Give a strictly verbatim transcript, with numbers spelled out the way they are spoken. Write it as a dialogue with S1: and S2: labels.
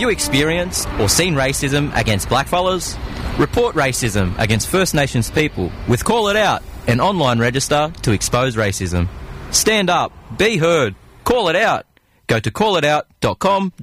S1: you experienced or seen racism against blackfellas? Report racism against First Nations people with Call It Out, an online register to expose racism. Stand up, be heard, call it out. Go to call it out dot com dot